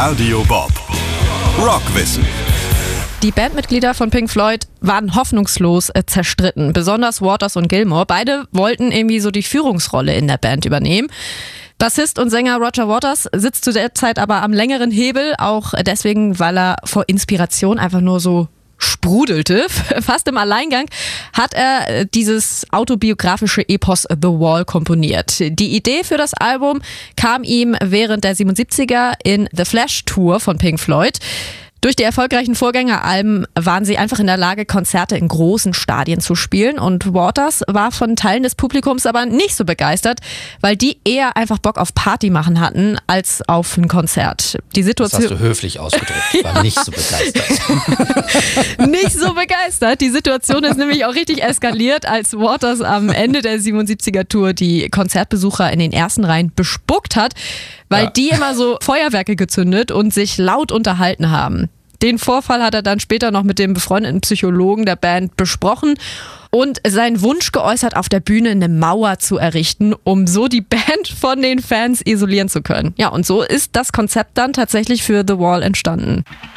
Radio Bob. Rockwissen. Die Bandmitglieder von Pink Floyd waren hoffnungslos zerstritten, besonders Waters und Gilmour. Beide wollten irgendwie so die Führungsrolle in der Band übernehmen. Bassist und Sänger Roger Waters sitzt zu der Zeit aber am längeren Hebel, auch deswegen, weil er vor Inspiration einfach nur so sprudelte. Fast im Alleingang hat er dieses autobiografische Epos The Wall komponiert. Die Idee für das Album kam ihm während der 77er in The Flash Tour von Pink Floyd. Durch die erfolgreichen Vorgängeralben waren sie einfach in der Lage, Konzerte in großen Stadien zu spielen. Und Waters war von Teilen des Publikums aber nicht so begeistert, weil die eher einfach Bock auf Party machen hatten, als auf ein Konzert. Die Situation, das hast du höflich ausgedrückt, war nicht so begeistert. Nicht so begeistert. Die Situation ist nämlich auch richtig eskaliert, als Waters am Ende der 77er-Tour die Konzertbesucher in den ersten Reihen bespuckt hat, weil die immer so Feuerwerke gezündet und sich laut unterhalten haben. Den Vorfall hat er dann später noch mit dem befreundeten Psychologen der Band besprochen und seinen Wunsch geäußert, auf der Bühne eine Mauer zu errichten, um so die Band von den Fans isolieren zu können. Ja, und so ist das Konzept dann tatsächlich für The Wall entstanden.